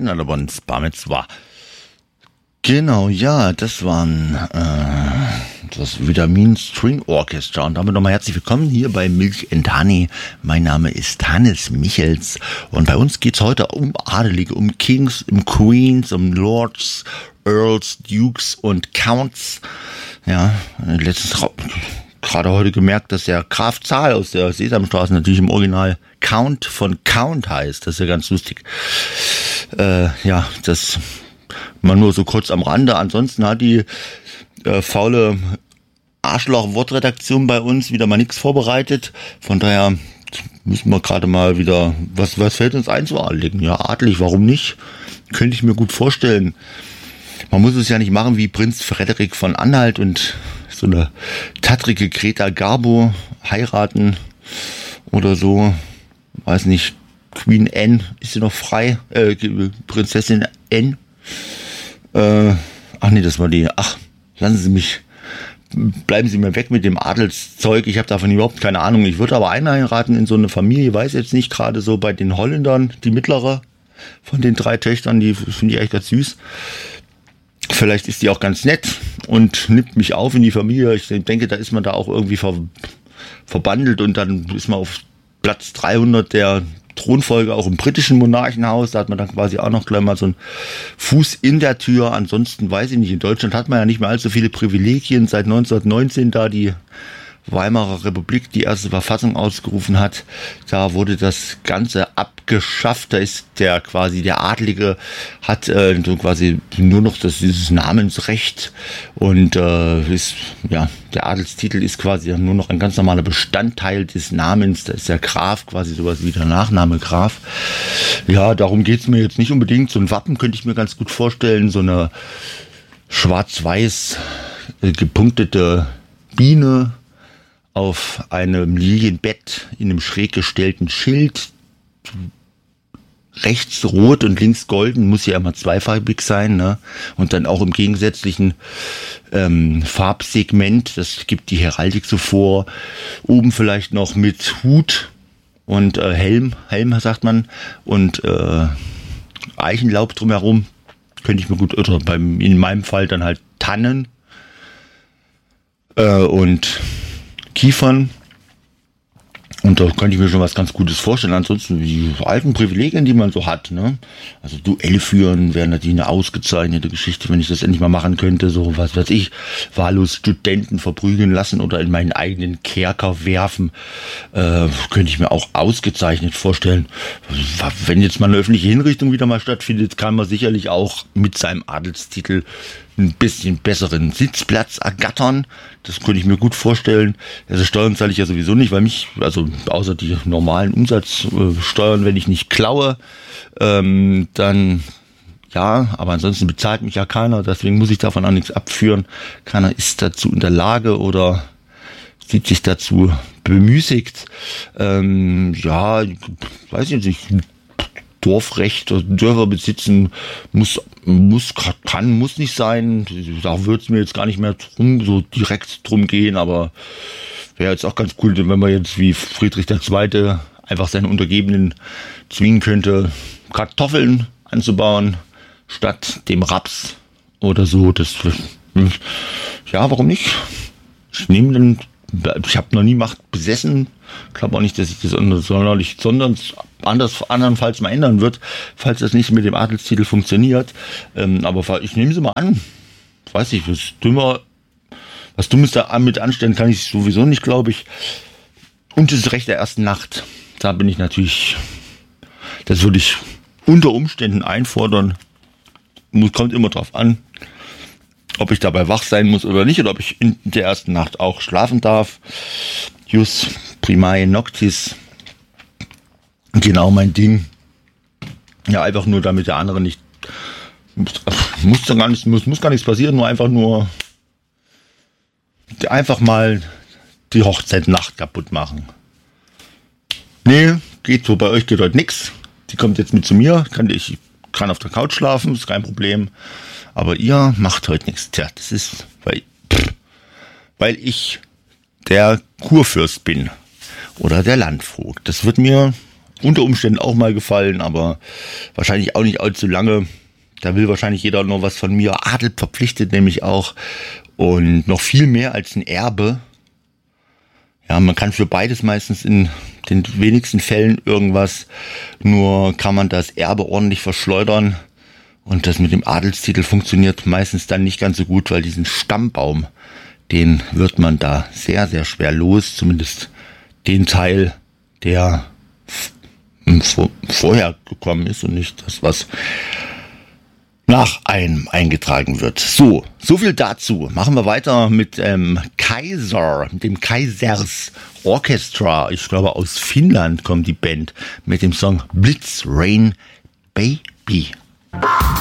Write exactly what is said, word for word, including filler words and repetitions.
aber ein Bar Mitzvah. Genau, ja, das waren äh, das Vitamin String Orchestra. Und damit nochmal herzlich willkommen hier bei Milch and Honey. Mein Name ist Hannes Michels und bei uns geht's heute um Adelige, um Kings, um Queens, um Lords, Earls, Dukes und Counts. Ja, letztens gerade heute gemerkt, dass der Graf Zahl aus der Sesamstraße natürlich im Original Count von Count heißt. Das ist ja ganz lustig. Äh, ja, das mal nur so kurz am Rande. Ansonsten hat die äh, faule Arschloch-Wortredaktion bei uns wieder mal nichts vorbereitet. Von daher müssen wir gerade mal wieder, was, was fällt uns ein zu Adeligen? Ja, adelig, warum nicht? Könnte ich mir gut vorstellen. Man muss es ja nicht machen wie Prinz Frederik von Anhalt und so eine tattrige Greta Garbo heiraten oder so. Weiß nicht, Queen Anne, ist sie noch frei? Äh, Prinzessin Anne? Äh, ach nee, das war die. Ach, lassen Sie mich, bleiben Sie mir weg mit dem Adelszeug. Ich habe davon überhaupt keine Ahnung. Ich würde aber einheiraten in so eine Familie, weiß jetzt nicht, gerade so bei den Holländern, die mittlere von den drei Töchtern, die finde ich echt ganz süß. Vielleicht ist die auch ganz nett und nimmt mich auf in die Familie. Ich denke, da ist man da auch irgendwie ver, verbandelt und dann ist man auf Platz dreihundert der Thronfolge auch im britischen Monarchenhaus. Da hat man dann quasi auch noch gleich mal so einen Fuß in der Tür. Ansonsten weiß ich nicht, in Deutschland hat man ja nicht mehr allzu viele Privilegien. Seit neunzehnhundertneunzehn, da die Weimarer Republik die erste Verfassung ausgerufen hat, da wurde das Ganze abgeschafft. Da ist der quasi der Adlige hat äh, so quasi nur noch das dieses Namensrecht und äh, ist ja der Adelstitel ist quasi nur noch ein ganz normaler Bestandteil des Namens. Da ist der Graf quasi sowas wie der Nachname Graf. Ja, darum geht's mir jetzt nicht unbedingt. So ein Wappen könnte ich mir ganz gut vorstellen, so eine schwarz-weiß äh, gepunktete Biene auf einem Lilienbett in einem schräg gestellten Schild, rechts rot und links golden, muss ja immer zweifarbig sein, ne? Und dann auch im gegensätzlichen ähm, Farbsegment, das gibt die Heraldik so vor, oben vielleicht noch mit Hut und äh, Helm, Helm sagt man, und äh, Eichenlaub drumherum, könnte ich mir gut, oder beim, in meinem Fall dann halt Tannen äh, und Kiefern. Und da könnte ich mir schon was ganz Gutes vorstellen. Ansonsten die alten Privilegien, die man so hat, ne? Also Duelle führen wäre natürlich eine ausgezeichnete Geschichte, wenn ich das endlich mal machen könnte. So was weiß ich, wahllos Studenten verprügeln lassen oder in meinen eigenen Kerker werfen, äh, könnte ich mir auch ausgezeichnet vorstellen. Wenn jetzt mal eine öffentliche Hinrichtung wieder mal stattfindet, kann man sicherlich auch mit seinem Adelstitel ein bisschen besseren Sitzplatz ergattern. Das könnte ich mir gut vorstellen. Also Steuern zahle ich ja sowieso nicht, weil mich, also außer die normalen Umsatzsteuern, wenn ich nicht klaue, ähm, dann ja, aber ansonsten bezahlt mich ja keiner, deswegen muss ich davon auch nichts abführen. Keiner ist dazu in der Lage oder sieht sich dazu bemüßigt. Ähm, ja, weiß ich nicht, Dorfrecht, Dörfer besitzen, muss, muss, kann, muss nicht sein. Da würde es mir jetzt gar nicht mehr drum, so direkt drum gehen, aber wäre jetzt auch ganz cool, wenn man jetzt wie Friedrich der Zweite einfach seine Untergebenen zwingen könnte, Kartoffeln anzubauen, statt dem Raps oder so. Das, ja, warum nicht? Ich nehme den, ich habe noch nie Macht besessen. Ich glaube auch nicht, dass ich das sonderlich, sondern anders, andernfalls mal ändern wird, falls das nicht mit dem Adelstitel funktioniert. Ähm, aber ich nehme sie mal an. Weiß ich, was dümmer, was Dummes da mit anstellen kann ich sowieso nicht, glaube ich. Und das Recht der ersten Nacht. Da bin ich natürlich, das würde ich unter Umständen einfordern. Kommt immer drauf an, ob ich dabei wach sein muss oder nicht, oder ob ich in der ersten Nacht auch schlafen darf. Jus primae noctis. Genau mein Ding. Ja, einfach nur, damit der andere nicht, muss da gar nicht, muss, muss gar nichts passieren, nur einfach nur, einfach mal die Hochzeitnacht kaputt machen. Nee, geht so, bei euch geht heute nix. Die kommt jetzt mit zu mir, kann, ich kann auf der Couch schlafen, ist kein Problem. Aber ihr macht heute nichts. Tja, das ist, weil, weil ich der Kurfürst bin. Oder der Landvogt. Das wird mir unter Umständen auch mal gefallen, aber wahrscheinlich auch nicht allzu lange. Da will wahrscheinlich jeder noch was von mir. Adel verpflichtet nämlich auch und noch viel mehr als ein Erbe. Ja, man kann für beides meistens in den wenigsten Fällen irgendwas, nur kann man das Erbe ordentlich verschleudern und das mit dem Adelstitel funktioniert meistens dann nicht ganz so gut, weil diesen Stammbaum, den wird man da sehr, sehr schwer los, zumindest den Teil, der vorher gekommen ist und nicht das, was nach einem eingetragen wird. So, so viel dazu. Machen wir weiter mit ähm, Kaiser, dem Kaisers Orchestra. Ich glaube, aus Finnland kommt die Band mit dem Song Blitz Rain Baby.